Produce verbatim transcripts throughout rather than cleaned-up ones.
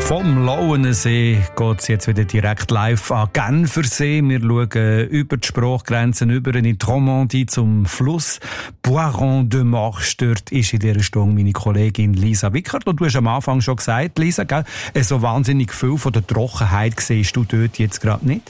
Vom Lauensee geht es jetzt wieder direkt live an Genfersee. Wir schauen über die Sprachgrenzen, über in die Romandie zum Fluss Boiron de Marche. Dort ist in dieser Stunde meine Kollegin Lisa Wickert. Und du hast am Anfang schon gesagt, Lisa, gell, so wahnsinnig viel von der Trockenheit siehst du dort jetzt gerade nicht?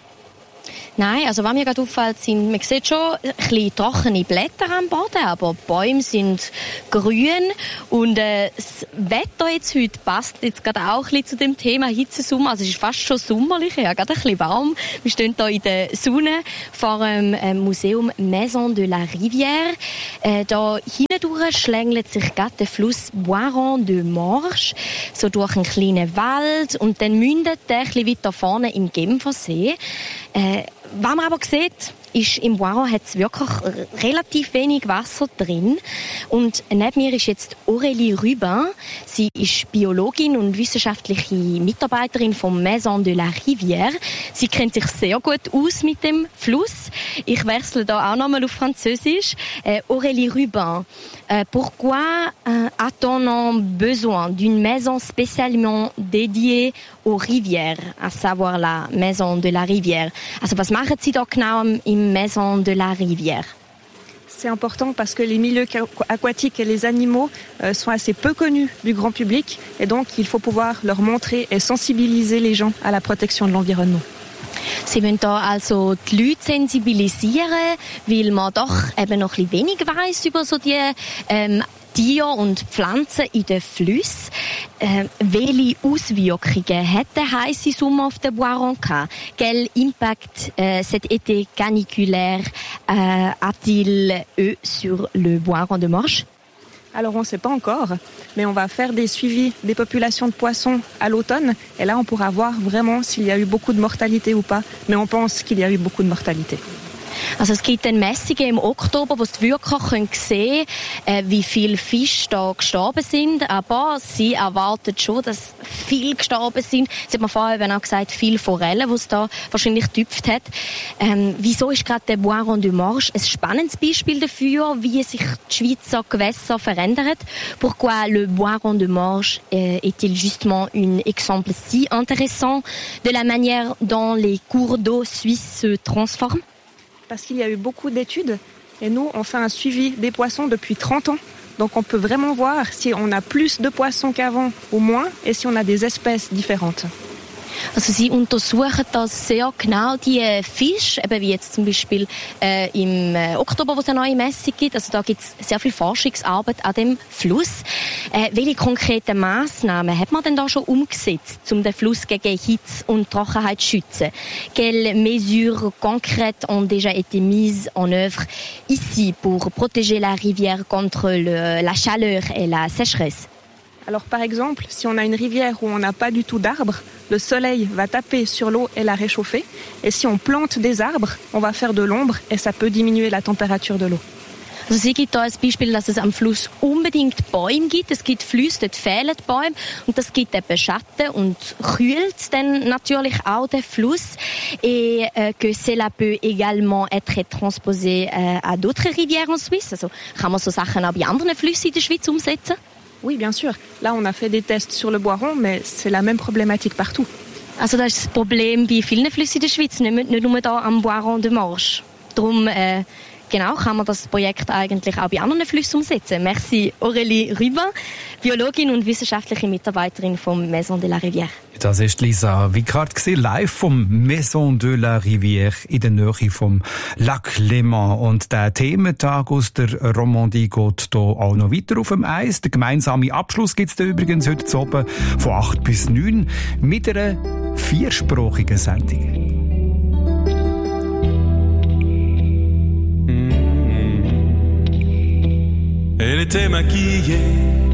Nein, also was mir gerade auffällt, sind, man sieht schon ein bisschen trockene Blätter am Boden, aber die Bäume sind grün und äh, das Wetter jetzt heute passt jetzt gerade auch ein bisschen zu dem Thema Hitzesommer. Also es ist fast schon sommerlich, ja, gerade ein bisschen warm. Wir stehen hier in der Sonne vor dem äh, Museum Maison de la Rivière. Äh, da hindurch schlängelt sich gerade der Fluss Boiron de Marche so durch einen kleinen Wald und dann mündet der ein bisschen weiter vorne im Genfersee. Äh, Was man aber sieht, ist, im Boiron hat es wirklich relativ wenig Wasser drin. Und neben mir ist jetzt Aurélie Rubin. Sie ist Biologin und wissenschaftliche Mitarbeiterin vom Maison de la Rivière. Sie kennt sich sehr gut aus mit dem Fluss. Ich wechsle da auch nochmal auf Französisch. Äh, Aurélie Rubin, euh, pourquoi euh, a-t-on besoin d'une maison spécialement dédiée aux rivières, à savoir la Maison de la Rivière? Also was machen Sie da genau im Maison de la Rivière? C'est important parce que les milieux aquatiques et les animaux euh, sont assez peu connus du grand public et donc il faut pouvoir leur montrer et sensibiliser les gens à la protection de l'environnement. Sie wollen da also die Leute sensibilisieren, weil man doch eben noch ein bisschen wenig weiss über so die ähm, Tiere und Pflanzen in den Flüssen. Äh, welche Auswirkungen hat der heisse Sommer auf den Boiron gehabt? Quel impact euh, cet été caniculaire euh, a-t-il eu sur le Boiron de Marche? Alors on ne sait pas encore, mais on va faire des suivis des populations de poissons à l'automne et là on pourra voir vraiment s'il y a eu beaucoup de mortalité ou pas, mais on pense qu'il y a eu beaucoup de mortalité. Also es gibt dann Messungen im Oktober, wo die Wirker können sehen können, äh, wie viele Fische da gestorben sind. Aber sie erwarten schon, dass viele gestorben sind. Sie hat mir vorher eben auch gesagt, viele Forellen, die es da wahrscheinlich getüpft hat. Ähm, wieso ist gerade der Boiron de Marche ein spannendes Beispiel dafür, wie sich die Schweizer Gewässer verändern? Pourquoi le Boiron de Marche euh, est-il justement un exemple si intéressant de la manière dont les cours d'eau suisses se transforment? Parce qu'il y a eu beaucoup d'études et nous, on fait un suivi des poissons depuis trente ans. Donc on peut vraiment voir si on a plus de poissons qu'avant ou moins et si on a des espèces différentes. Also sie untersuchen das sehr genau, die äh, Fische, eben wie jetzt zum Beispiel äh, im äh, Oktober, wo es eine neue Messung gibt. Also da gibt es sehr viel Forschungsarbeit an dem Fluss. Äh, welche konkreten Massnahmen hat man denn da schon umgesetzt, um den Fluss gegen Hitze und Trockenheit zu schützen? Quelles mesures concrètes ont déjà été mises en œuvre ici pour protéger la rivière contre le, la chaleur et la sécheresse? Alors par exemple, si on a une rivière où on n'a pas du tout d'arbres, le soleil va taper sur l'eau et la réchauffer. Et si on plante des arbres, on va faire de l'ombre et ça peut diminuer la température de l'eau. Also sie gibt da ein Beispiel, dass es am Fluss unbedingt Bäume gibt. Es gibt Flüsse, dort fehlen Bäume und das gibt eben Schatten und kühlt dann natürlich auch den Fluss. Et euh, que cela peut également être transposé euh, à d'autres rivières en Suisse. Also kann man so Sachen auch bei anderen Flüssen in der Schweiz umsetzen? Oui, bien sûr. Là, on a fait des tests sur le Boiron, mais c'est la même problématique partout. Also das ist das Problem bei vielen Flüssen in der Schweiz, nicht, nicht nur da am Boiron de Marche. Darum äh, genau, kann man das Projekt eigentlich auch bei anderen Flüssen umsetzen. Merci Aurélie Rubin, Biologin und wissenschaftliche Mitarbeiterin vom Maison de la Rivière. Das ist Lisa Wickart, live vom Maison de la Rivière in der Nähe vom Lac Léman. Und der Thementag aus der Romandie geht hier auch noch weiter auf dem Eis. Der gemeinsame Abschluss gibt es da übrigens heute zu oben von acht bis neun mit einer viersprachigen Sendung. Elle était maquillée